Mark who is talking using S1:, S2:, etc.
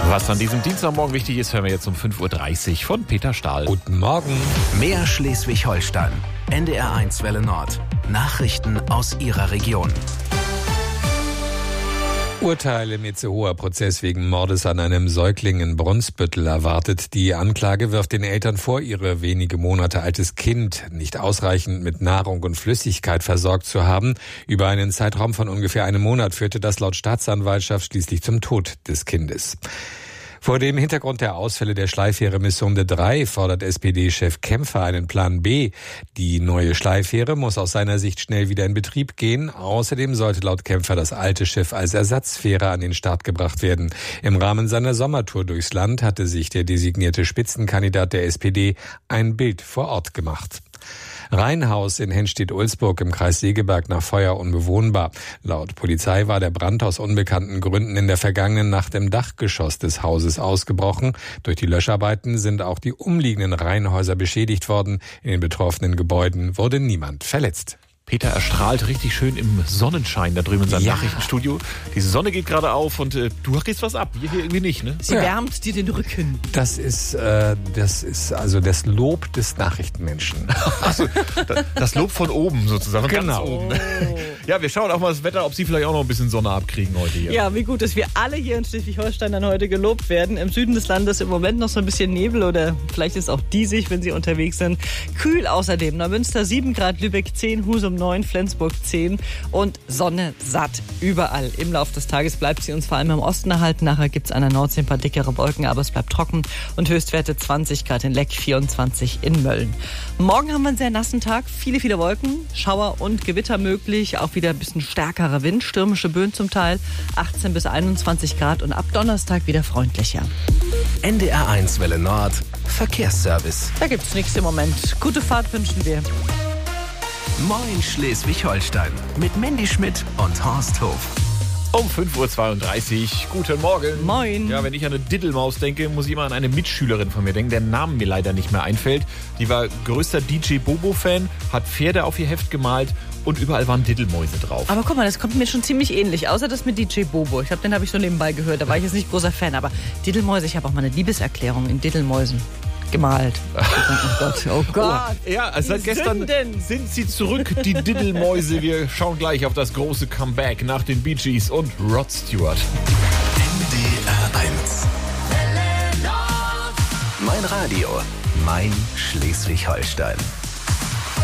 S1: Was an diesem Dienstagmorgen wichtig ist, hören wir jetzt um 5.30 Uhr von Peter Stahl.
S2: Guten Morgen.
S3: Mehr Schleswig-Holstein. NDR1 Welle Nord. Nachrichten aus Ihrer Region.
S2: Urteil im Itzehoer Prozess wegen Mordes an einem Säugling in Brunsbüttel erwartet. Die Anklage wirft den Eltern vor, ihre wenige Monate altes Kind nicht ausreichend mit Nahrung und Flüssigkeit versorgt zu haben. Über einen Zeitraum von ungefähr einem Monat führte das laut Staatsanwaltschaft schließlich zum Tod des Kindes. Vor dem Hintergrund der Ausfälle der Schleifähre Missonde 3 fordert SPD-Chef Kempfer einen Plan B. Die neue Schleifähre muss aus seiner Sicht schnell wieder in Betrieb gehen. Außerdem sollte laut Kempfer das alte Schiff als Ersatzfähre an den Start gebracht werden. Im Rahmen seiner Sommertour durchs Land hatte sich der designierte Spitzenkandidat der SPD ein Bild vor Ort gemacht. Reihenhaus in Henstedt-Ulzburg im Kreis Segeberg nach Feuer unbewohnbar. Laut Polizei war der Brand aus unbekannten Gründen in der vergangenen Nacht im Dachgeschoss des Hauses ausgebrochen. Durch die Löscharbeiten sind auch die umliegenden Reihenhäuser beschädigt worden. In den betroffenen Gebäuden wurde niemand verletzt.
S1: Peter erstrahlt richtig schön im Sonnenschein da drüben in seinem Nachrichtenstudio. Die Sonne geht gerade auf und du kriegst was ab. Wir hier irgendwie nicht, ne?
S4: Sie wärmt dir den Rücken.
S2: Das ist also das Lob des Nachrichtenmenschen.
S1: Also, das Lob von oben sozusagen.
S2: Genau.
S1: Ganz oben. Ja, wir schauen auch mal das Wetter, ob Sie vielleicht auch noch ein bisschen Sonne abkriegen heute hier.
S4: Ja, wie gut, dass wir alle hier in Schleswig-Holstein dann heute gelobt werden. Im Süden des Landes im Moment noch so ein bisschen Nebel oder vielleicht ist auch diesig, wenn Sie unterwegs sind. Kühl außerdem. Neumünster 7 Grad, Lübeck 10, Husum 9, Flensburg 10 und Sonne satt überall. Im Laufe des Tages bleibt sie uns vor allem im Osten erhalten. Nachher gibt es an der Nordsee ein paar dickere Wolken, aber es bleibt trocken und Höchstwerte 20 Grad in Leck, 24 in Mölln. Morgen haben wir einen sehr nassen Tag, viele Wolken, Schauer und Gewitter möglich, auch wieder ein bisschen stärkerer Wind, stürmische Böen zum Teil, 18 bis 21 Grad und ab Donnerstag wieder freundlicher.
S3: NDR1 Welle Nord. Verkehrsservice.
S4: Da gibt's nichts im Moment. Gute Fahrt wünschen wir.
S3: Moin Schleswig-Holstein. Mit Mandy Schmidt und Horst Hof.
S1: Um 5.32 Uhr. Guten Morgen.
S4: Moin.
S1: Ja, wenn ich an eine Diddelmaus denke, muss ich immer an eine Mitschülerin von mir denken, deren Namen mir leider nicht mehr einfällt. Die war größter DJ Bobo-Fan, hat Pferde auf ihr Heft gemalt und überall waren Diddelmäuse drauf.
S4: Aber guck mal, das kommt mir schon ziemlich ähnlich, außer das mit DJ Bobo. Ich glaube, den habe ich so nebenbei gehört, da war ich jetzt nicht großer Fan. Aber Diddelmäuse, ich habe auch mal eine Liebeserklärung in Diddelmäusen gemalt. Oh Gott.
S1: Ja, seit gestern sind sie zurück, die Diddelmäuse. Wir schauen gleich auf das große Comeback nach den Bee Gees und Rod Stewart.
S3: NDR1. Mein Radio, mein Schleswig-Holstein.